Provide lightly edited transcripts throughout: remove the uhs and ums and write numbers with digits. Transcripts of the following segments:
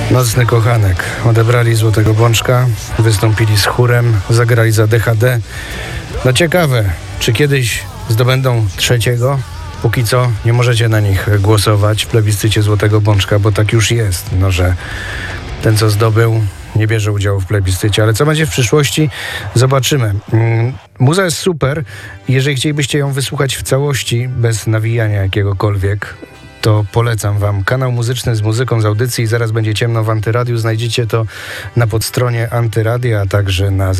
Nocny kochanek. Odebrali Złotego Bączka, wystąpili z chórem, zagrali za DHD. No ciekawe, czy kiedyś zdobędą trzeciego? Póki co nie możecie na nich głosować w plebiscycie Złotego Bączka, bo tak już jest, no że ten, co zdobył, nie bierze udziału w plebiscycie. Ale co będzie w przyszłości, zobaczymy. Muza jest super. Jeżeli chcielibyście ją wysłuchać w całości, bez nawijania jakiegokolwiek, to polecam wam kanał muzyczny z muzyką z audycji Zaraz będzie ciemno w Antyradiu. Znajdziecie to na podstronie Antyradia, a także na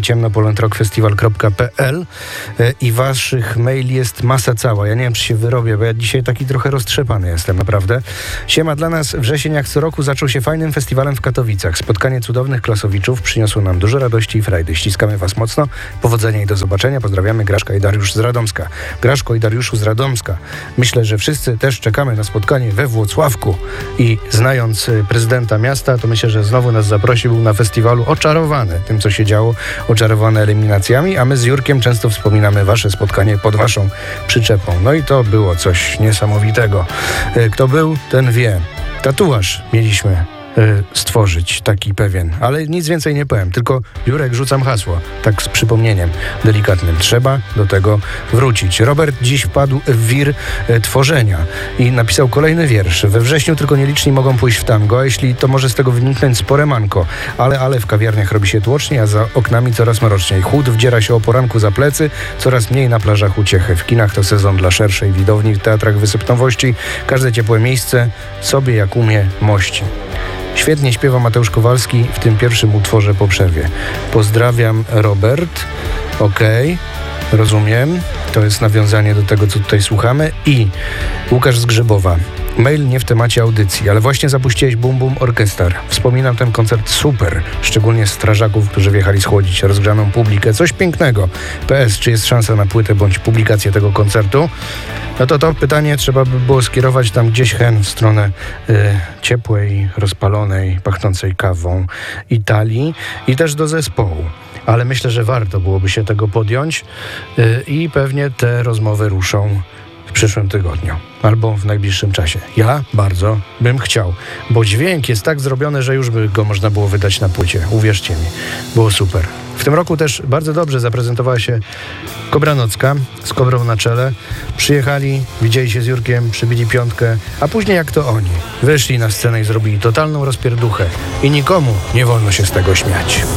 zarazbędzieciemno.polentrockfestival.pl i waszych maili jest masa cała. Ja nie wiem, czy się wyrobię, bo ja dzisiaj taki trochę roztrzepany jestem, naprawdę. Siema, dla nas wrzesień jak co roku zaczął się fajnym festiwalem w Katowicach. Spotkanie cudownych klasowiczów przyniosło nam dużo radości i frajdy. Ściskamy was mocno. Powodzenia i do zobaczenia. Pozdrawiamy Graszka i Dariusz z Radomska. Graszko i Dariuszu z Radomska. Myślę, że wszyscy też czekamy na spotkanie we Włocławku i znając prezydenta miasta, to myślę, że znowu nas zaprosił na festiwalu oczarowany tym, co się działo, oczarowany eliminacjami, a my z Jurkiem często wspominamy wasze spotkanie pod waszą przyczepą. No i to było coś niesamowitego. Kto był, ten wie. Tatuaż mieliśmy stworzyć, taki pewien. Ale nic więcej nie powiem, tylko Jurek, rzucam hasło, tak z przypomnieniem delikatnym. Trzeba do tego wrócić. Robert dziś wpadł w wir tworzenia i napisał kolejny wiersz. We wrześniu tylko nieliczni mogą pójść w tango, a jeśli to może z tego wyniknąć spore manko. Ale w kawiarniach robi się tłocznie, a za oknami coraz mroczniej. Chłód wdziera się o poranku za plecy, coraz mniej na plażach uciechy. W kinach to sezon dla szerszej widowni, w teatrach wysypnowości. Każde ciepłe miejsce sobie jak umie mości. Świetnie śpiewa Mateusz Kowalski w tym pierwszym utworze po przerwie. Pozdrawiam, Robert. Okej, rozumiem. To jest nawiązanie do tego, co tutaj słuchamy. I Łukasz z Grzybowa. Mail nie w temacie audycji, ale właśnie zapuściłeś Bum Bum Orkestar. Wspominam ten koncert super, szczególnie strażaków, którzy wjechali schłodzić rozgrzaną publikę. Coś pięknego. PS, czy jest szansa na płytę bądź publikację tego koncertu? No to pytanie trzeba by było skierować tam gdzieś w stronę ciepłej, rozpalonej, pachnącej kawą Italii i też do zespołu. Ale myślę, że warto byłoby się tego podjąć i pewnie te rozmowy ruszą w przyszłym tygodniu albo w najbliższym czasie. Ja bardzo bym chciał, bo dźwięk jest tak zrobiony, że już by go można było wydać na płycie. Uwierzcie mi, było super. W tym roku też bardzo dobrze zaprezentowała się Kobra Nocka z Kobrą na czele. Przyjechali, widzieli się z Jurkiem, przybili piątkę, a później jak to oni wyszli na scenę i zrobili totalną rozpierduchę i nikomu nie wolno się z tego śmiać.